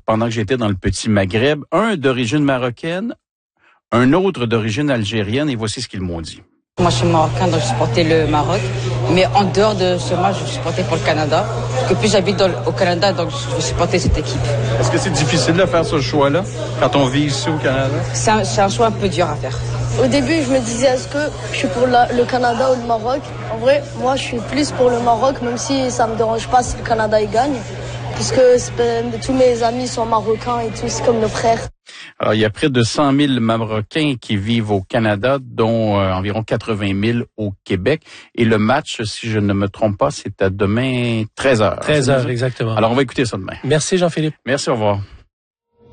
pendant que j'étais dans le petit Maghreb, un d'origine marocaine, un autre d'origine algérienne, et voici ce qu'ils m'ont dit. Moi, je suis marocain, donc je supportais le Maroc. Mais en dehors de ce match, je supportais pour le Canada. Parce que plus j'habite au Canada, donc je supportais cette équipe. Est-ce que c'est difficile de faire ce choix-là quand on vit ici au Canada? C'est un choix un peu dur à faire. Au début, je me disais, est-ce que je suis pour le Canada ou le Maroc? En vrai, moi, je suis plus pour le Maroc, même si ça me dérange pas si le Canada y gagne. Puisque tous mes amis sont marocains et tous comme nos frères. Alors, il y a près de 100 000 Marocains qui vivent au Canada, dont environ 80 000 au Québec. Et le match, si je ne me trompe pas, c'est à demain 13h. 13h, exactement. Alors, on va écouter ça demain. Merci Jean-Philippe. Merci, au revoir.